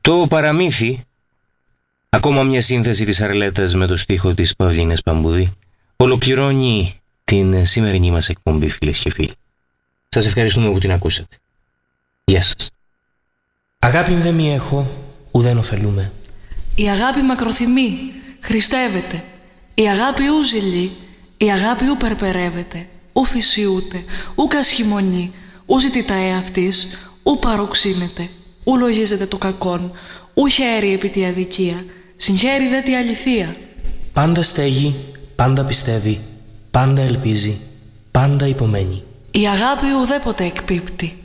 Το παραμύθι, ακόμα μια σύνθεση της Αρλέτας με το στίχο της Παυλίνας Παμπούδη, ολοκληρώνει την σημερινή μας εκπομπή, φίλες και φίλοι. Σας ευχαριστούμε που την ακούσατε. Γεια σας. Αγάπη δεν μη έχω, ουδέν ωφελούμε. Η αγάπη μακροθυμεί, χριστεύεται. Η αγάπη ου ζηλεί, η αγάπη ου περπερεύεται. Ου φυσιούται, ου κασχημονεί, ου ζητητά εαυτής, ου παροξύνεται. Ου λογίζεται το κακόν, ου χαίρει επί τη αδικία, συγχαίρει δε τη αληθεία. Πάντα στέγει, πάντα πιστεύει, πάντα ελπίζει, πάντα υπομένει. Η αγάπη ουδέποτε εκπίπτει.